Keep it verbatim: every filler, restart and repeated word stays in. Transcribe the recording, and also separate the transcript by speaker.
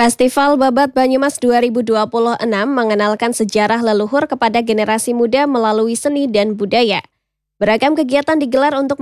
Speaker 1: Festival Babat Banyumas dua ribu dua puluh enam mengenalkan sejarah leluhur kepada generasi muda melalui seni dan budaya. Beragam kegiatan digelar untuk